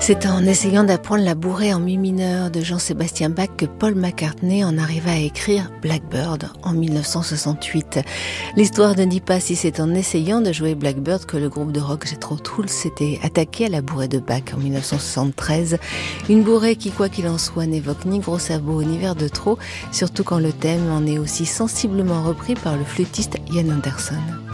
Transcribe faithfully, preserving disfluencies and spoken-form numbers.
C'est en essayant d'apprendre la bourrée en mi mineur de Jean-Sébastien Bach que Paul McCartney en arriva à écrire Blackbird en mille neuf cent soixante-huit. L'histoire ne dit pas si c'est en essayant de jouer Blackbird que le groupe de rock Jethro Tull s'était attaqué à la bourrée de Bach en mille neuf cent soixante-treize. Une bourrée qui, quoi qu'il en soit, n'évoque ni gros sabots ni verre de trop, surtout quand le thème en est aussi sensiblement repris par le flûtiste Ian Anderson.